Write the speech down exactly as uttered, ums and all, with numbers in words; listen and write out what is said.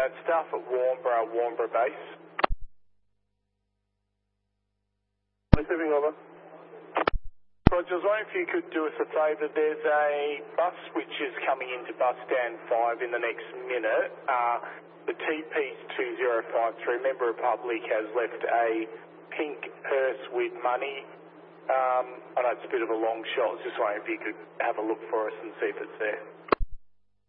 Uh, staff at Warnbro, Warnbro Base. Receiving over. Roger, I was wondering if you could do us a favour. There's a bus which is coming into bus stand five in the next minute. Uh, the T P's two zero five three. Member Republic has left a pink hearse with money. Um, I know it's a bit of a long shot. I was just wondering if you could have a look for us and see if it's there.